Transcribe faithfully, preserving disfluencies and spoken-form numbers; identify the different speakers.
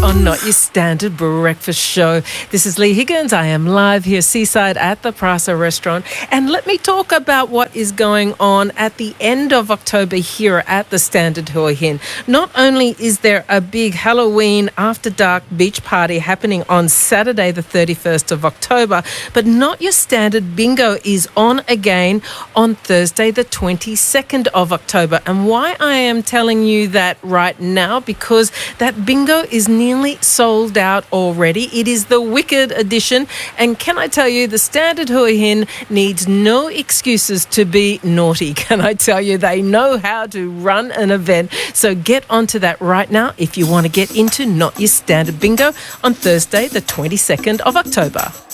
Speaker 1: on Not Your Standard Breakfast Show. This is Lee Higgins. I am live here seaside at the Prasa restaurant. And let me talk about what is going on at the end of October here at the Standard Hua Hin. Not only is there a big Halloween after dark beach party happening on Saturday the thirty-first of October, but Not Your Standard Bingo is on again on Thursday the twenty-second of October. And why I am telling you that right now, because that bingo is nearly sold out already. It is the Wicked edition. And can I tell you, the Standard Hua Hin needs no excuses to be naughty. Can I tell you, they know how to run an event. So get onto that right now if you want to get into Not Your Standard Bingo on Thursday, the twenty-second of October.